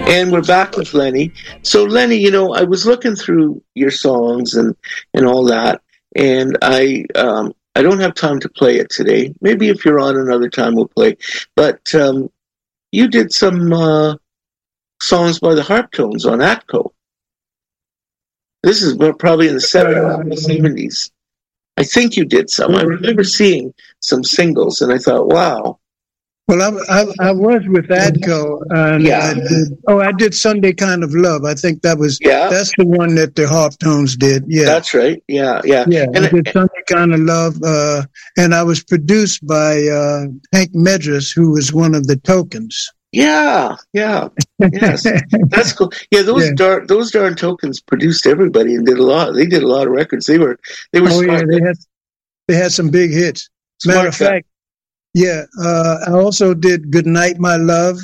And we're back with Lenny. So, Lenny, I was looking through your songs and all that, and I don't have time to play it today. Maybe if you're on another time, we'll play. But you did some songs by the Harptones on Atco. This is probably in the 70s. I think you did some. I remember seeing some singles, and I thought, wow. Well, I was with Atco, and I did Sunday Kind of Love. I think that's the one that the Harptones did. Yeah, that's right. Yeah. And I did Sunday Kind of Love, and I was produced by Hank Medras, who was one of the Tokens. Yes, that's cool. Yeah, those darn Tokens produced everybody and did a lot. They did a lot of records. They were. Smart. Yeah, they had some big hits. Matter of fact. Yeah, I also did Good Night, My Love.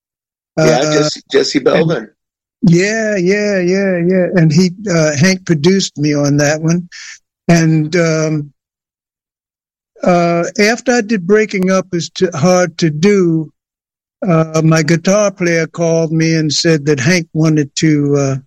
Jesse Belvin. Yeah. And Hank produced me on that one. And after I did Breaking Up Is Hard to Do, my guitar player called me and said that Hank wanted to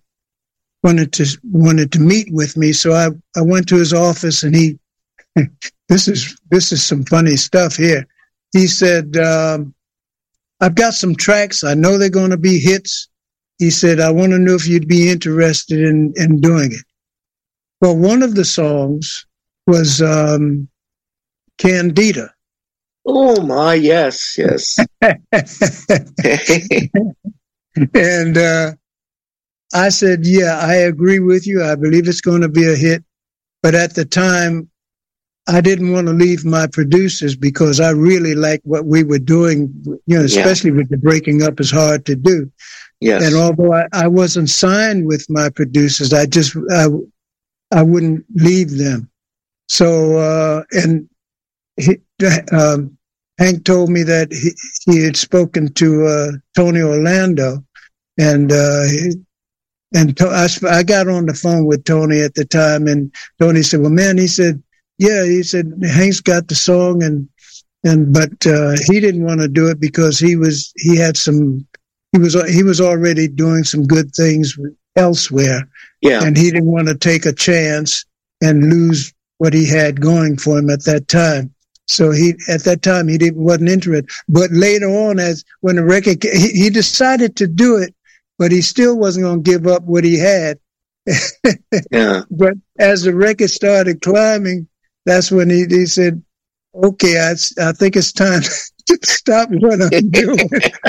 meet with me. So I went to his office, and he this is some funny stuff here. He said, I've got some tracks. I know they're going to be hits. He said, I want to know if you'd be interested in doing it. Well, one of the songs was Candida. Oh, my, yes. And I said, yeah, I agree with you. I believe it's going to be a hit. But at the time, I didn't want to leave my producers because I really liked what we were doing, especially with the Breaking Up Is Hard to Do. Yes. And although I wasn't signed with my producers, I wouldn't leave them. So, Hank told me that he had spoken to Tony Orlando, and I got on the phone with Tony at the time, and Tony said, well, man, he said, Hank's got the song, but he didn't want to do it because he was already doing some good things elsewhere. Yeah. And he didn't want to take a chance and lose what he had going for him at that time. So at that time he wasn't interested. But later on, when the record, he decided to do it, but he still wasn't going to give up what he had. Yeah. But as the record started climbing, that's when he said, okay, I think it's time to stop what I'm doing.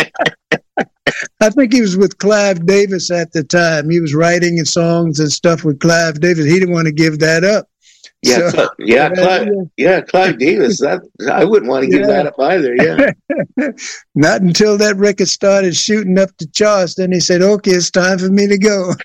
I think he was with Clive Davis at the time. He was writing songs and stuff with Clive Davis. He didn't want to give that up. Yeah, so, Clive Davis. I wouldn't want to give that up either. Yeah. Not until that record started shooting up the charts. Then he said, okay, it's time for me to go.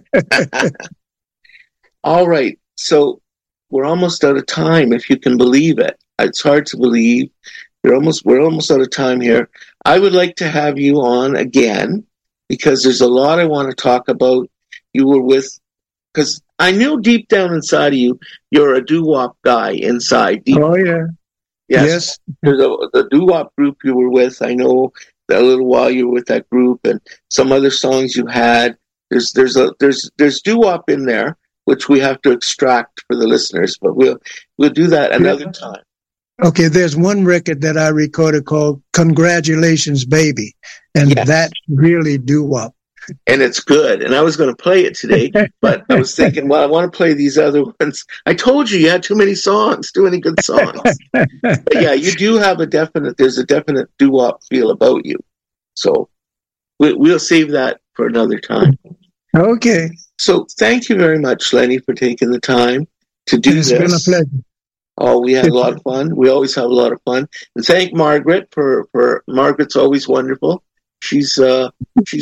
All right. So we're almost out of time, if you can believe it. It's hard to believe. We're almost out of time here. I would like to have you on again because there's a lot I want to talk about. You were because I knew deep down inside of you, you're a doo-wop guy inside. Oh, yeah. Yes. The doo-wop group you were with, I know that a little while you were with that group, and some other songs you had. There's doo-wop in there, which we have to extract for the listeners, but we'll do that another time. Okay, there's one record that I recorded called Congratulations, Baby, and that's really doo-wop. And it's good. And I was going to play it today, but I was thinking, well, I want to play these other ones. I told you had too many good songs. But yeah, you do have there's a definite doo-wop feel about you. So we'll save that for another time. Okay. So thank you very much, Lenny, for taking the time to do this. It's been a pleasure. Oh, we had a lot of fun. We always have a lot of fun. And thank Margaret for Margaret's always wonderful. She's the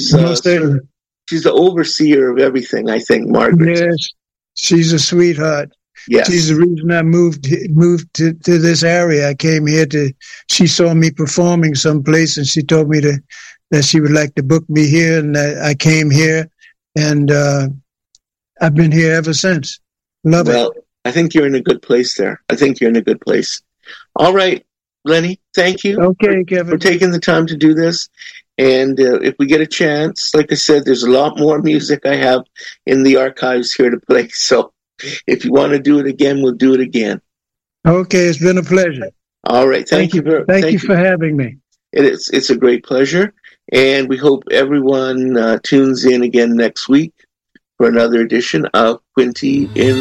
overseer of everything, I think, Margaret. Yes, she's a sweetheart. Yes. She's the reason I moved to this area. I came here she saw me performing someplace, and she told me that she would like to book me here, and I came here, and I've been here ever since. Love it. I think you're in a good place there. All right, Lenny, thank you. Okay, Kevin. For taking the time to do this. And if we get a chance, like I said, there's a lot more music I have in the archives here to play. So if you want to do it again, we'll do it again. Okay, it's been a pleasure. All right. Thank you for having me. It's a great pleasure. And we hope everyone tunes in again next week for another edition of Quinty in